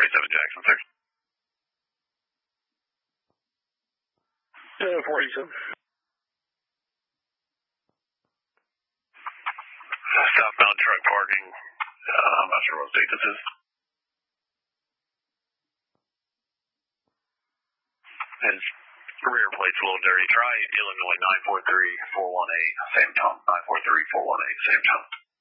47 Jackson, sir. 47. Southbound truck parking. I'm not sure what state this is. His rear plate's a little dirty. Try Illinois 943-418, same tone. 943-418, same tone.